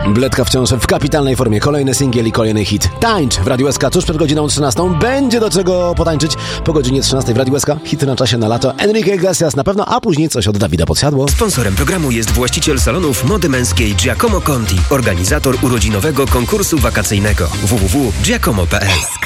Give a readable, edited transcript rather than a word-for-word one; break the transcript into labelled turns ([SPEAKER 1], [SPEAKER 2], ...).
[SPEAKER 1] Bledka wciąż w kapitalnej formie. Kolejny singiel i kolejny hit. Tańcz w Radiu SK tuż przed godziną 13. Będzie do czego potańczyć po godzinie 13 w Radiu SK. Hity na czasie na lato. Enrique Iglesias na pewno, a później coś od Dawida Podsiadło.
[SPEAKER 2] Sponsorem programu jest właściciel salonów mody męskiej Giacomo Conti, organizator urodzinowego konkursu wakacyjnego www.giacomo.pl.